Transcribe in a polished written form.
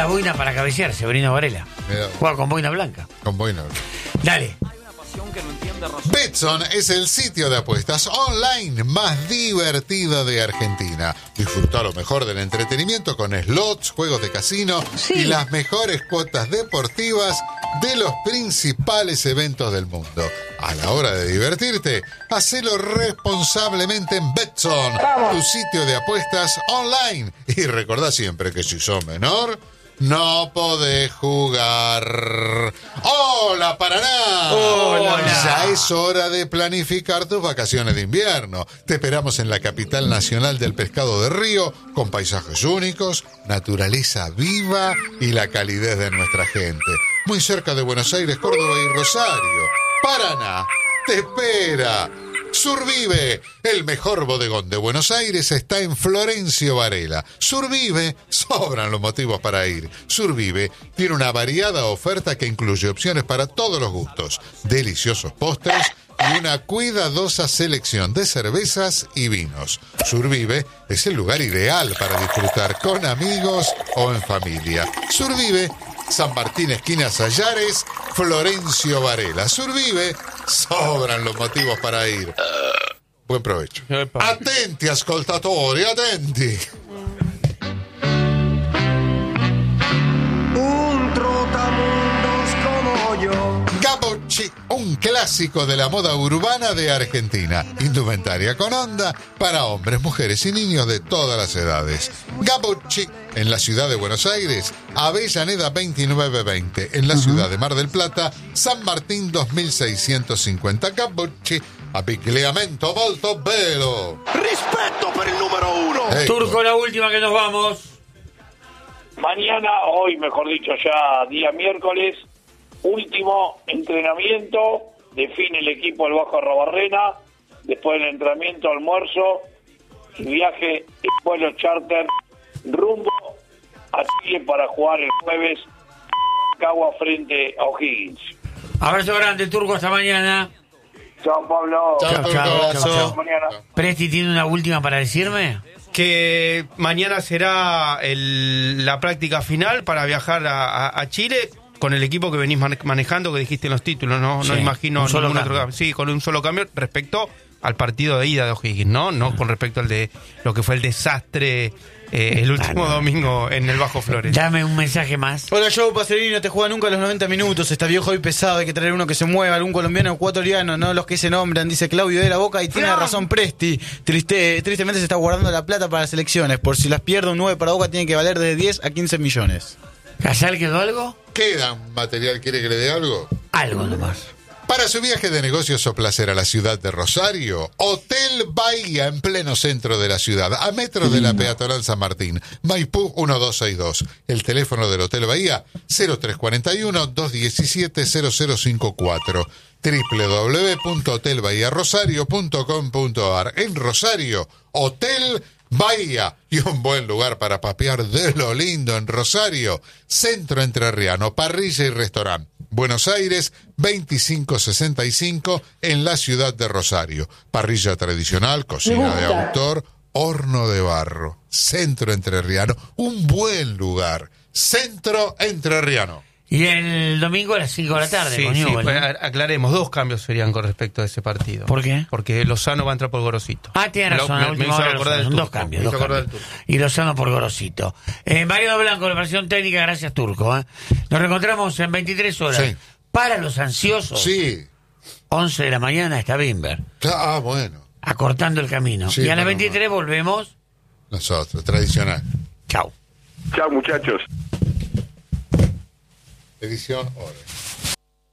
boina para cabecear, Severino Varela. Juega con boina blanca. Con boina. Dale. Betson es el sitio de apuestas online más divertido de Argentina. Disfruta lo mejor del entretenimiento con slots, juegos de casino y las mejores cuotas deportivas de los principales eventos del mundo. A la hora de divertirte, hacelo responsablemente en Betson, tu sitio de apuestas online. Y recordá siempre que si sos menor, no podés jugar. ¡Hola, Paraná! ¡Hola! Ya es hora de planificar tus vacaciones de invierno. Te esperamos en la capital nacional del pescado de río, con paisajes únicos, naturaleza viva y la calidez de nuestra gente. Muy cerca de Buenos Aires, Córdoba y Rosario. Paraná te espera. Survive, el mejor bodegón de Buenos Aires, está en Florencio Varela. Survive, sobran los motivos para ir. Survive tiene una variada oferta que incluye opciones para todos los gustos, deliciosos postres y una cuidadosa selección de cervezas y vinos. Survive es el lugar ideal para disfrutar con amigos o en familia. Survive, San Martín, esquina Sayares, Florencio Varela. Survive, sobran los motivos para ir. Buen provecho. Attenti, ascoltatori, attenti. Un trotamundos como yo. Gabocci, un clásico de la moda urbana de Argentina. Indumentaria con onda para hombres, mujeres y niños de todas las edades. Gabocci, en la ciudad de Buenos Aires, Avellaneda 2920. En la ciudad de Mar del Plata, San Martín 2650. Gabocci, abbigliamento molto bello. Respeto per el número uno. Turco, la última que nos vamos. Mañana, hoy mejor dicho ya, día miércoles, último entrenamiento, define el equipo del Bajo Arrobarrena, después del entrenamiento, almuerzo, y viaje en vuelo charter rumbo a Chile para jugar el jueves Cagua frente a O'Higgins. Abrazo grande, Turco, hasta mañana. Chao, Pablo. Chao. Mañana. Presti, ¿tiene una última para decirme? Que mañana será la práctica final para viajar a Chile con el equipo que venís manejando, que dijiste en los títulos, ¿no? Sí, No imagino un solo ningún cambio. otro cambio. Sí, con un solo cambio respecto al partido de ida de O'Higgins, ¿no? No con respecto al de lo que fue el desastre el último domingo en el Bajo Flores. Dame un mensaje más. Hola, Joe Pacerini, no te juega nunca los 90 minutos. Está viejo y pesado, hay que traer uno que se mueva, algún colombiano o ecuatoriano, no los que se nombran, dice Claudio de la Boca, y tiene razón Presti. Tristemente se está guardando la plata para las elecciones. Por si las pierde, un 9 para Boca tiene que valer desde 10 a 15 millones. ¿Casal quedó algo? ¿Queda un material? ¿Quiere que le dé algo? Algo nomás. Para su viaje de negocios o placer a la ciudad de Rosario, Hotel Bahía en pleno centro de la ciudad, a metros de la peatonal San Martín, Maipú 1262. El teléfono del Hotel Bahía 0341-217-0054. www.hotelbahiarosario.com.ar. En Rosario, Hotel Bahía, y un buen lugar para papear de lo lindo en Rosario, Centro Entrerriano, parrilla y restaurante. Buenos Aires 2565 en la ciudad de Rosario. Parrilla tradicional, cocina de autor, horno de barro. Centro Entrerriano, un buen lugar. Centro Entrerriano. Y el domingo a las 5 de la tarde, Sí, con sí, Newell, pues, ¿no? aclaremos, 2 cambios serían con respecto a ese partido. ¿Por qué? Porque Lozano va a entrar por Gorosito. Ah, tiene razón, la Me última hizo hora acordar del son Turco. dos cambios. Me hizo acordar del Turco. Y Lozano por Gorosito. Mariano Blanco, la versión técnica, gracias Turco. Nos reencontramos en 23 horas. Sí. Para los ansiosos, Sí. 11 de la mañana está Bimber, Ah, bueno. acortando el camino. Sí, Y a las bueno, 23 volvemos. Nosotros, tradicional. Chau. Chao, muchachos. Edición hora.